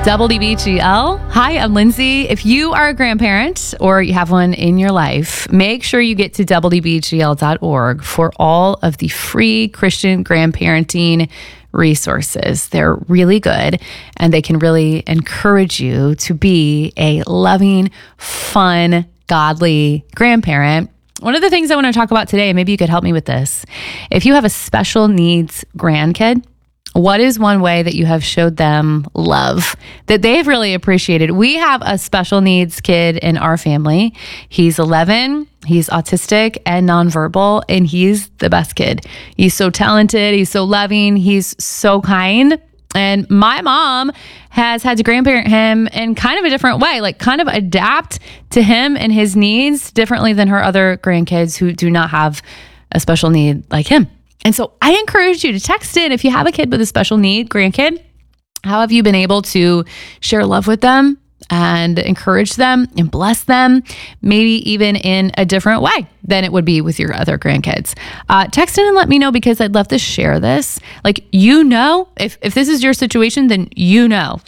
WBGL. Hi, I'm Lindsay. If you are a grandparent or you have one in your life, make sure you get to WBGL.org for all of the free Christian grandparenting resources. They're really good and they can really encourage you to be a loving, fun, godly grandparent. One of the things I want to talk about today, maybe you could help me with this. If you have a special needs grandkid, what is one way that you have showed them love that they've really appreciated? We have a special needs kid in our family. He's 11, he's autistic and nonverbal, and he's the best kid. He's so talented, he's so loving, he's so kind. And my mom has had to grandparent him in kind of a different way, like kind of adapt to him and his needs differently than her other grandkids who do not have a special need like him. And so I encourage you to text in if you have a kid with a special need grandkid. How have you been able to share love with them and encourage them and bless them, maybe even in a different way than it would be with your other grandkids? Text in and let me know, because I'd love to share this. Like, if this is your situation, then